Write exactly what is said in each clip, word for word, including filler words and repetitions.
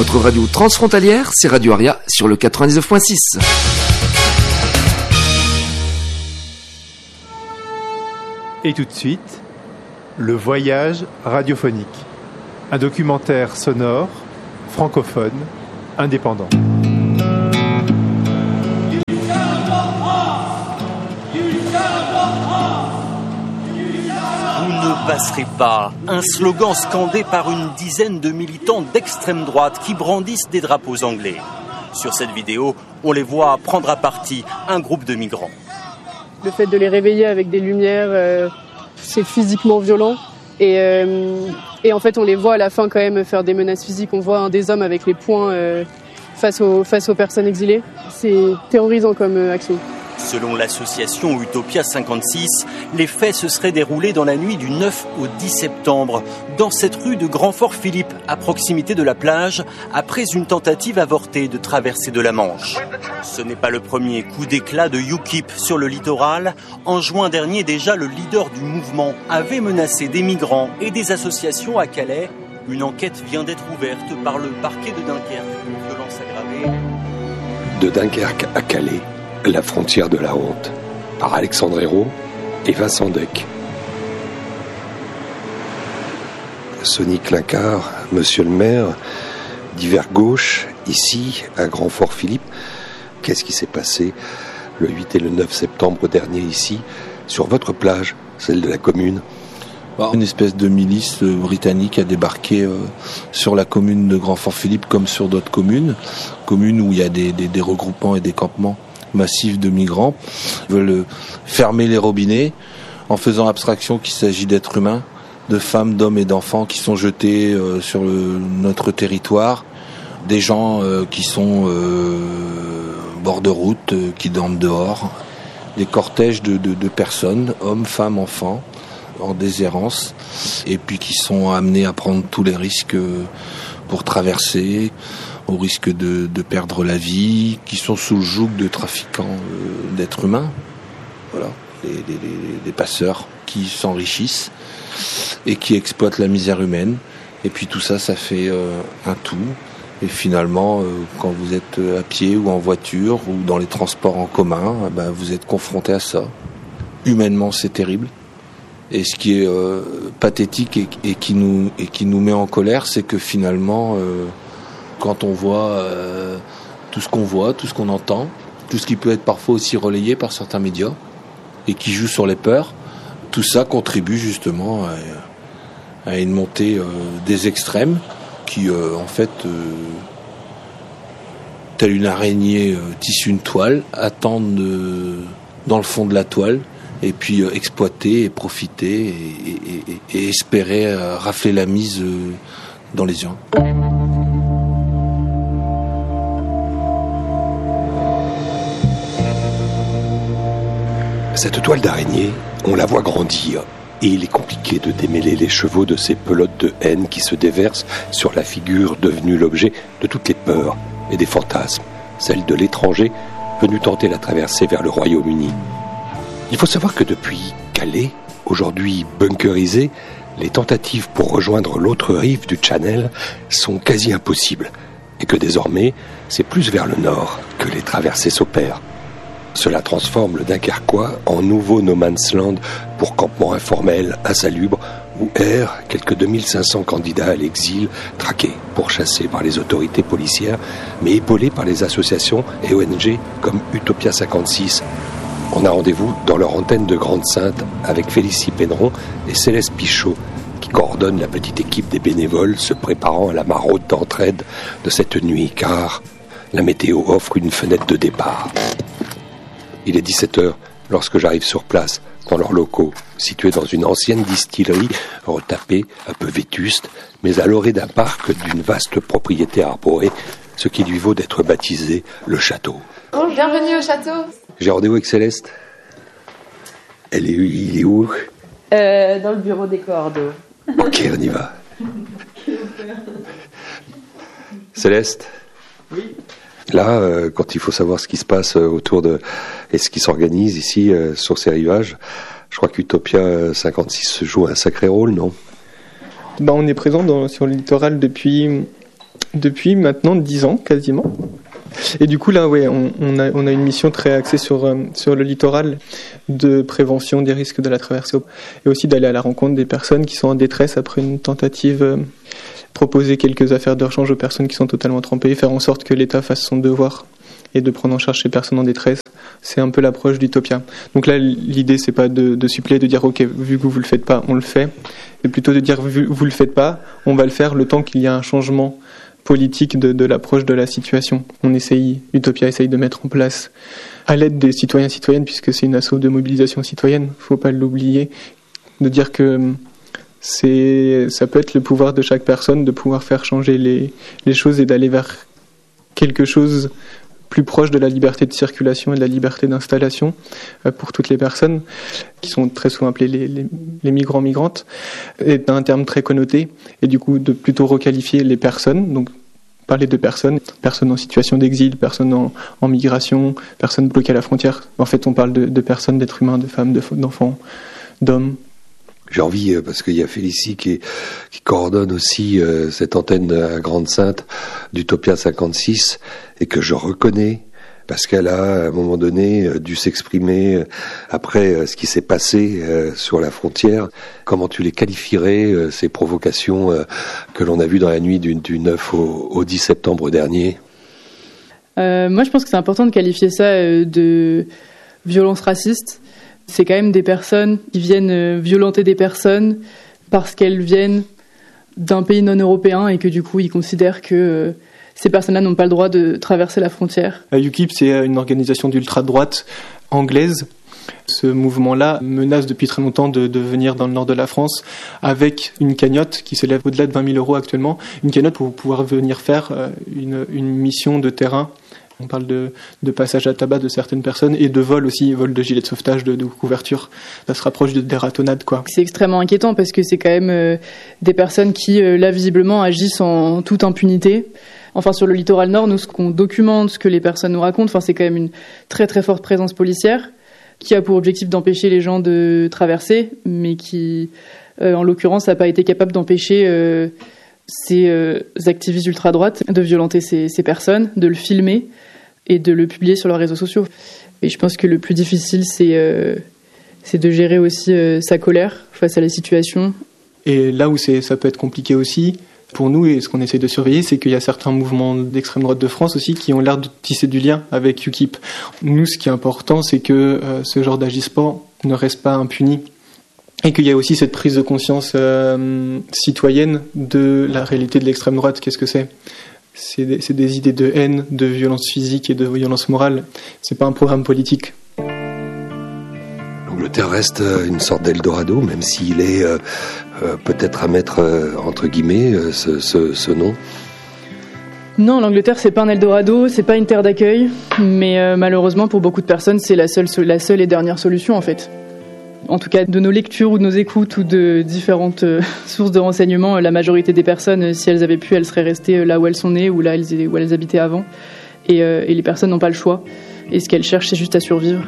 Votre radio transfrontalière, c'est Radio Aria sur le quatre-vingt-dix-neuf point six. Et tout de suite, le voyage radiophonique. Un documentaire sonore, francophone, indépendant. Vous ne passerez pas, un slogan scandé par une dizaine de militants d'extrême droite qui brandissent des drapeaux anglais. Sur cette vidéo, on les voit prendre à partie un groupe de migrants. Le fait de les réveiller avec des lumières, euh, c'est physiquement violent. Et, euh, et en fait, on les voit à la fin quand même faire des menaces physiques. On voit un des hommes avec les poings euh, face, aux, face aux personnes exilées. C'est terrorisant comme euh, action. Selon l'association Utopia cinquante-six, les faits se seraient déroulés dans la nuit du neuf au dix septembre, dans cette rue de Grand-Fort-Philippe, à proximité de la plage, après une tentative avortée de traversée de la Manche. Ce n'est pas le premier coup d'éclat de UKIP sur le littoral. En juin dernier, déjà, le leader du mouvement avait menacé des migrants et des associations à Calais. Une enquête vient d'être ouverte par le parquet de Dunkerque pour violence aggravée. De Dunkerque à Calais, la frontière de la honte, par Alexandre Hérault et Vincent Deck. Sonny Clincard, monsieur le maire, d'hiver gauche, ici, à Grand-Fort-Philippe. Qu'est-ce qui s'est passé le huit et le neuf septembre dernier ici, sur votre plage, celle de la commune? Une espèce de milice britannique a débarqué euh, sur la commune de Grand-Fort-Philippe comme sur d'autres communes, communes où il y a des, des, des regroupements et des campements massifs de migrants. Ils veulent fermer les robinets en faisant abstraction qu'il s'agit d'êtres humains, de femmes, d'hommes et d'enfants qui sont jetés euh, sur le, notre territoire, des gens euh, qui sont euh, bord de route, euh, qui dorment dehors, des cortèges de, de, de personnes, hommes, femmes, enfants, en déshérence, et puis qui sont amenés à prendre tous les risques pour traverser, au risque de, de perdre la vie, qui sont sous le joug de trafiquants euh, d'êtres humains, voilà, des, des, des passeurs qui s'enrichissent et qui exploitent la misère humaine. Et puis tout ça, ça fait euh, un tout. Et finalement, euh, quand vous êtes à pied ou en voiture ou dans les transports en commun, eh ben, vous êtes confronté à ça. Humainement, c'est terrible. Et ce qui est euh, pathétique et, et, qui nous, et qui nous met en colère, c'est que finalement, euh, quand on voit euh, tout ce qu'on voit, tout ce qu'on entend, tout ce qui peut être parfois aussi relayé par certains médias et qui joue sur les peurs, tout ça contribue justement à, à une montée euh, des extrêmes qui, euh, en fait, euh, telle une araignée euh, tisse une toile, attendent euh, dans le fond de la toile, et puis euh, exploiter et profiter et, et, et, et espérer euh, rafler la mise euh, dans les urnes. Cette toile d'araignée, on la voit grandir, et il est compliqué de démêler les chevaux de ces pelotes de haine qui se déversent sur la figure devenue l'objet de toutes les peurs et des fantasmes, celle de l'étranger venu tenter la traversée vers le Royaume-Uni. Il faut savoir que depuis Calais, aujourd'hui bunkerisé, les tentatives pour rejoindre l'autre rive du Channel sont quasi impossibles, et que désormais, c'est plus vers le nord que les traversées s'opèrent. Cela transforme le Dunkerquois en nouveau no man's land pour campement informel, insalubre, où errent quelques deux mille cinq cents candidats à l'exil, traqués, pourchassés par les autorités policières, mais épaulés par les associations et O N G comme Utopia cinquante-six. On a rendez-vous dans leur antenne de Grande-Synthe avec Félicie Péneron et Céleste Pichot, qui coordonnent la petite équipe des bénévoles se préparant à la maraude d'entraide de cette nuit, car la météo offre une fenêtre de départ. Il est dix-sept heures lorsque j'arrive sur place, dans leurs locaux, situés dans une ancienne distillerie retapée, un peu vétuste, mais à l'orée d'un parc d'une vaste propriété arborée, ce qui lui vaut d'être baptisé le château. Oh, bienvenue au château. J'ai rendez-vous avec Céleste. Elle est, il est où? euh, Dans le bureau des coordos. Ok, on y va. Céleste? Oui. Là, euh, quand il faut savoir ce qui se passe euh, autour de... et ce qui s'organise ici, euh, sur ces rivages, je crois qu'Utopia cinquante-six se joue un sacré rôle, non? Bah, on est présent dans, sur le littoral depuis Depuis maintenant dix ans quasiment. Et du coup là, ouais, on, on, a, on a une mission très axée sur, euh, sur le littoral de prévention des risques de la traversée et aussi d'aller à la rencontre des personnes qui sont en détresse après une tentative, euh, proposer quelques affaires de rechange aux personnes qui sont totalement trempées, faire en sorte que l'État fasse son devoir et de prendre en charge ces personnes en détresse. C'est un peu l'approche d'Utopia. Donc là, l'idée, c'est pas de, de suppléer, de dire, ok, vu que vous le faites pas, on le fait, mais plutôt de dire, vu que vous le faites pas, on va le faire le temps qu'il y a un changement politique de, de l'approche de la situation. On essaye, Utopia essaye de mettre en place, à l'aide des citoyens et citoyennes, puisque c'est une asso de mobilisation citoyenne, faut pas l'oublier, de dire que c'est, ça peut être le pouvoir de chaque personne de pouvoir faire changer les, les choses et d'aller vers quelque chose plus proche de la liberté de circulation et de la liberté d'installation pour toutes les personnes qui sont très souvent appelées les, les, les migrants migrantes, est un terme très connoté, et du coup de plutôt requalifier les personnes, donc parler de personnes, personnes en situation d'exil, personnes en, en migration, personnes bloquées à la frontière. En fait, on parle de, de personnes, d'êtres humains, de femmes, de, d'enfants, d'hommes. J'ai envie, parce qu'il y a Félicie qui, qui coordonne aussi euh, cette antenne à Grande-Synthe d'Utopia cinquante-six, et que je reconnais, parce qu'elle a, à un moment donné, dû s'exprimer après ce qui s'est passé euh, sur la frontière. Comment tu les qualifierais, euh, ces provocations euh, que l'on a vues dans la nuit du, du neuf au, au dix septembre dernier? euh, Moi, je pense que c'est important de qualifier ça euh, de violence raciste. C'est quand même des personnes qui viennent violenter des personnes parce qu'elles viennent d'un pays non européen et que du coup ils considèrent que euh, ces personnes-là n'ont pas le droit de traverser la frontière. UKIP, c'est une organisation d'ultra-droite anglaise. Ce mouvement-là menace depuis très longtemps de, de venir dans le nord de la France avec une cagnotte qui s'élève au-delà de vingt mille euros actuellement. Une cagnotte pour pouvoir venir faire une, une mission de terrain. On parle de, de passage à tabac de certaines personnes et de vol aussi, vol de gilets de sauvetage, de, de couverture. Ça se rapproche de, des ratonnades, quoi. C'est extrêmement inquiétant parce que c'est quand même euh, des personnes qui, euh, là, visiblement, agissent en toute impunité. Enfin, sur le littoral nord, nous, ce qu'on documente, ce que les personnes nous racontent, enfin, c'est quand même une très très forte présence policière qui a pour objectif d'empêcher les gens de traverser, mais qui, euh, en l'occurrence, n'a pas été capable d'empêcher euh, ces euh, activistes ultra-droite de violenter ces, ces personnes, de le filmer et de le publier sur leurs réseaux sociaux. Et je pense que le plus difficile, c'est, euh, c'est de gérer aussi euh, sa colère face à la situation. Et là où c'est, ça peut être compliqué aussi, pour nous, et ce qu'on essaie de surveiller, c'est qu'il y a certains mouvements d'extrême droite de France aussi qui ont l'air de tisser du lien avec UKIP. Nous, ce qui est important, c'est que euh, ce genre d'agissement ne reste pas impuni. Et qu'il y a aussi cette prise de conscience euh, citoyenne de la réalité de l'extrême droite. Qu'est-ce que c'est ? C'est des, c'est des idées de haine, de violence physique et de violence morale. C'est pas un programme politique. L'Angleterre reste une sorte d'Eldorado, même s'il est euh, euh, peut-être à mettre euh, entre guillemets euh, ce, ce, ce nom. Non, l'Angleterre, c'est pas un Eldorado, c'est pas une terre d'accueil, mais euh, malheureusement pour beaucoup de personnes, c'est la seule, la seule et dernière solution en fait. En tout cas, de nos lectures ou de nos écoutes ou de différentes euh, sources de renseignements, la majorité des personnes, si elles avaient pu, elles seraient restées là où elles sont nées ou là où elles habitaient avant. Et, euh, et les personnes n'ont pas le choix. Et ce qu'elles cherchent, c'est juste à survivre.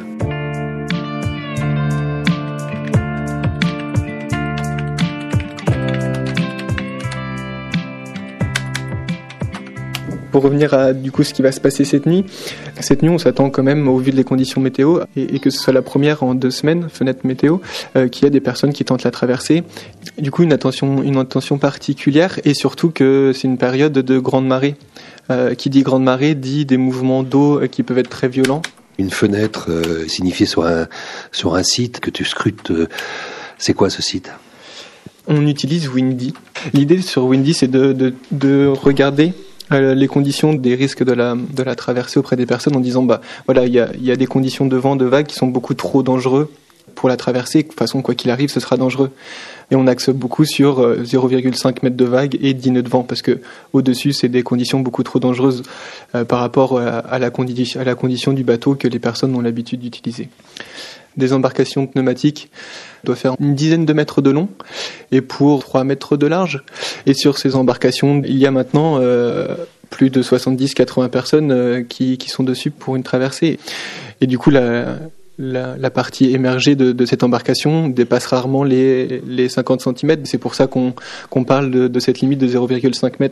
Pour revenir à du coup ce qui va se passer cette nuit, cette nuit on s'attend quand même au vu des conditions météo et, et que ce soit la première en deux semaines, fenêtre météo, euh, qu'il y a des personnes qui tentent la traversée. Du coup une attention, une attention particulière et surtout que c'est une période de grande marée. Euh, qui dit grande marée dit des mouvements d'eau qui peuvent être très violents. Une fenêtre euh, signifiée sur un, sur un site que tu scrutes, euh, c'est quoi ce site ? On utilise Windy. L'idée sur Windy c'est de, de, de regarder Euh, les conditions des risques de la, de la traversée auprès des personnes en disant bah voilà il y a, y a des conditions de vent, de vagues qui sont beaucoup trop dangereux pour la traversée. De toute façon quoi qu'il arrive ce sera dangereux. Et on axe beaucoup sur euh, zéro virgule cinq mètres de vague et dix nœuds de vent parce que au-dessus c'est des conditions beaucoup trop dangereuses euh, par rapport à, à, la condi- à la condition du bateau que les personnes ont l'habitude d'utiliser. Des embarcations pneumatiques doivent faire une dizaine de mètres de long et pour trois mètres de large. Et sur ces embarcations, il y a maintenant euh, plus de soixante-dix à quatre-vingts personnes euh, qui, qui sont dessus pour une traversée. Et du coup, la, la, la partie émergée de, de cette embarcation dépasse rarement les, les cinquante centimètres. C'est pour ça qu'on, qu'on parle de, de cette limite de zéro virgule cinq mètres.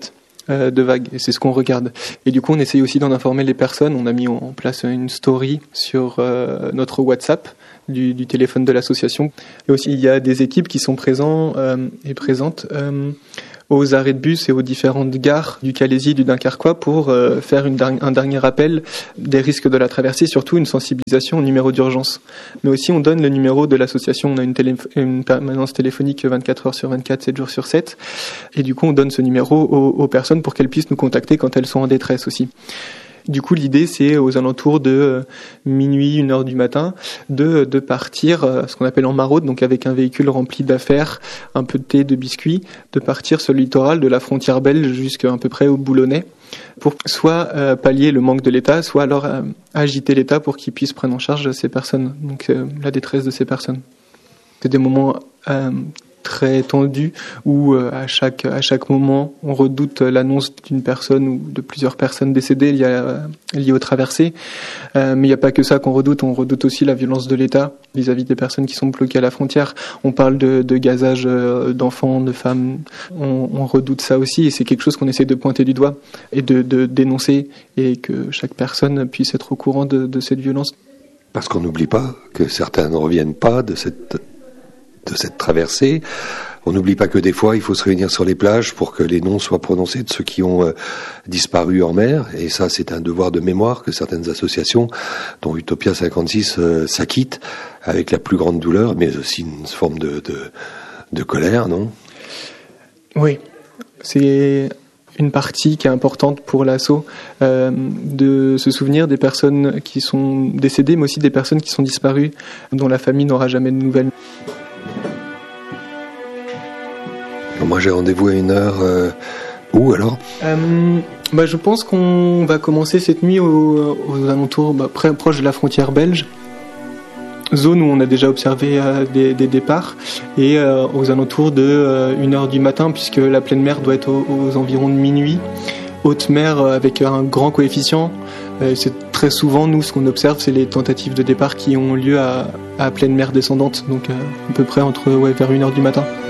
euh, de vagues, et c'est ce qu'on regarde. Et du coup, on essaye aussi d'en informer les personnes. On a mis en place une story sur euh, notre WhatsApp du, du téléphone de l'association. Et aussi, il y a des équipes qui sont présentes euh, et présentes euh, aux arrêts de bus et aux différentes gares du Calaisis et du Dunkerquois pour euh, faire une, un dernier rappel des risques de la traversée, surtout une sensibilisation au numéro d'urgence. Mais aussi, on donne le numéro de l'association. On a une, télé, une permanence téléphonique vingt-quatre heures sur vingt-quatre, sept jours sur sept. Et du coup, on donne ce numéro aux, aux personnes pour qu'elles puissent nous contacter quand elles sont en détresse aussi. Du coup, l'idée, c'est aux alentours de euh, minuit, une heure du matin, de, de partir, euh, ce qu'on appelle en maraude, donc avec un véhicule rempli d'affaires, un peu de thé, de biscuits, de partir sur le littoral de la frontière belge jusqu'à à peu près au Boulonnais, pour soit euh, pallier le manque de l'État, soit alors euh, agiter l'État pour qu'il puisse prendre en charge ces personnes, donc euh, la détresse de ces personnes. C'est des moments euh, très tendu où euh, à chaque à chaque moment on redoute l'annonce d'une personne ou de plusieurs personnes décédées liées, à, liées aux traversées, euh, mais il n'y a pas que ça qu'on redoute, on redoute aussi la violence de l'État vis-à-vis des personnes qui sont bloquées à la frontière. On parle de, de gazage d'enfants, de femmes, on, on redoute ça aussi, et c'est quelque chose qu'on essaie de pointer du doigt et de, de dénoncer, et que chaque personne puisse être au courant de, de cette violence. Parce qu'on n'oublie pas que certains ne reviennent pas de cette de cette traversée. On n'oublie pas que des fois, il faut se réunir sur les plages pour que les noms soient prononcés de ceux qui ont euh, disparu en mer. Et ça, c'est un devoir de mémoire que certaines associations, dont Utopia cinquante-six, euh, s'acquittent avec la plus grande douleur, mais aussi une forme de, de, de colère, non ? Oui, c'est une partie qui est importante pour l'asso, euh, de se souvenir des personnes qui sont décédées, mais aussi des personnes qui sont disparues, dont la famille n'aura jamais de nouvelles. Moi, j'ai rendez-vous à une heure. Euh, où alors euh, bah, Je pense qu'on va commencer cette nuit aux, aux alentours, bah, près, proche de la frontière belge, zone où on a déjà observé euh, des, des départs, et euh, aux alentours de euh, une heure du matin, puisque la pleine mer doit être aux, aux environs de minuit. Haute mer euh, avec un grand coefficient. Euh, c'est très souvent, nous, ce qu'on observe, c'est les tentatives de départ qui ont lieu à, à pleine mer descendante, donc euh, à peu près entre ouais, vers une heure du matin.